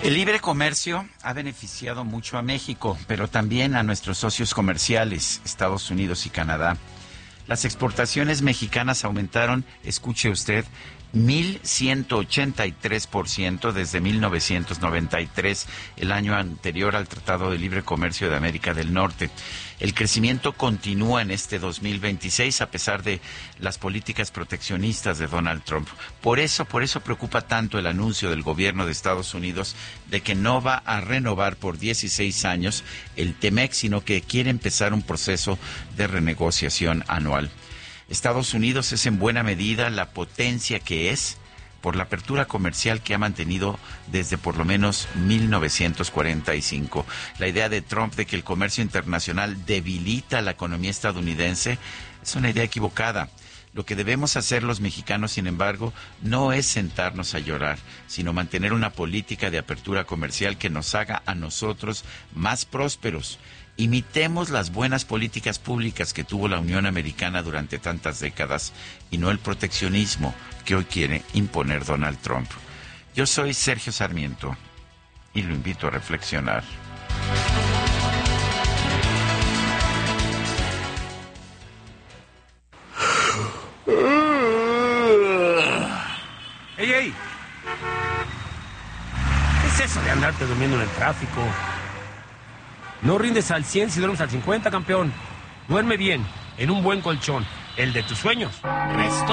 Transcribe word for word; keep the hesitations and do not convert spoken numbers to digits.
El libre comercio ha beneficiado mucho a México, pero también a nuestros socios comerciales, Estados Unidos y Canadá. Las exportaciones mexicanas aumentaron, escuche usted, mil ciento ochenta y tres por ciento desde mil novecientos noventa y tres, el año anterior al Tratado de Libre Comercio de América del Norte. El crecimiento continúa en este dos mil veintiséis a pesar de las políticas proteccionistas de Donald Trump. Por eso, por eso preocupa tanto el anuncio del gobierno de Estados Unidos de que no va a renovar por dieciséis años el TEMEC, sino que quiere empezar un proceso de renegociación anual. Estados Unidos es en buena medida la potencia que es por la apertura comercial que ha mantenido desde por lo menos mil novecientos cuarenta y cinco. La idea de Trump de que el comercio internacional debilita la economía estadounidense es una idea equivocada. Lo que debemos hacer los mexicanos, sin embargo, no es sentarnos a llorar, sino mantener una política de apertura comercial que nos haga a nosotros más prósperos. Imitemos las buenas políticas públicas que tuvo la Unión Americana durante tantas décadas y no el proteccionismo que hoy quiere imponer Donald Trump. Yo soy Sergio Sarmiento y lo invito a reflexionar. ¡Ey, ey! ¿Qué es eso de andarte durmiendo en el tráfico? No rindes al cien si duermes al cincuenta, campeón. Duerme bien, en un buen colchón, el de tus sueños. Resto